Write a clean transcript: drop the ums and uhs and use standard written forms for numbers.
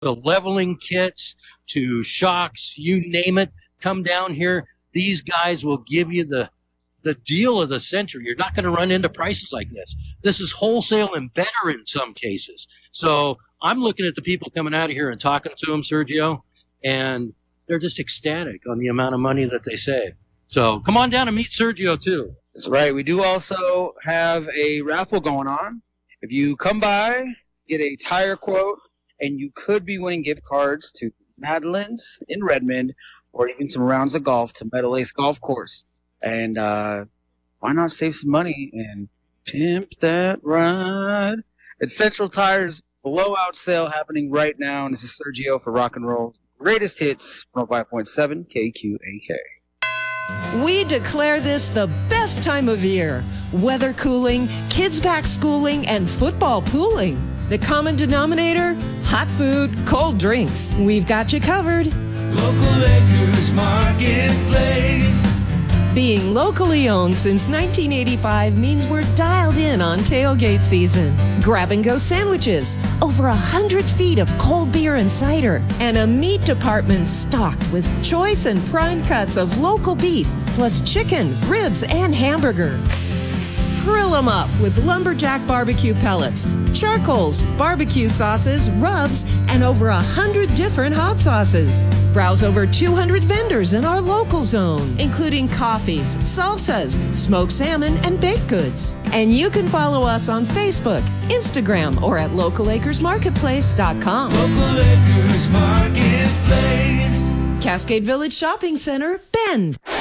the leveling kits to shocks, you name it, come down here. These guys will give you the deal of the century. You're not going to run into prices like this. This is wholesale and better in some cases. So I'm looking at the people coming out of here and talking to them, Sergio, and they're just ecstatic on the amount of money that they save. So come on down and meet Sergio too. That's right. We do also have a raffle going on. If you come by, get a tire quote, and you could be winning gift cards to Madeline's in Redmond, or even some rounds of golf to Meadow Lakes Golf Course. And why not save some money and pimp that ride? It's Central Tire's blowout sale happening right now, and this is Sergio for Rock and Roll Greatest Hits 105.7 KQAK. We declare this the best time of year. Weather cooling, kids back schooling, and football pooling. The common denominator? Hot food, cold drinks. We've got you covered. Local Lakers Marketplace. Being locally owned since 1985 means we're dialed in on tailgate season. Grab-and-go sandwiches, over 100 feet of cold beer and cider, and a meat department stocked with choice and prime cuts of local beef, plus chicken, ribs, and hamburger. Grill them up with lumberjack barbecue pellets, charcoals, barbecue sauces, rubs, and over 100 different hot sauces. Browse over 200 vendors in our local zone, including coffees, salsas, smoked salmon, and baked goods. And you can follow us on Facebook, Instagram, or at localakersmarketplace.com. Local Lakers Marketplace. Cascade Village Shopping Center, Bend.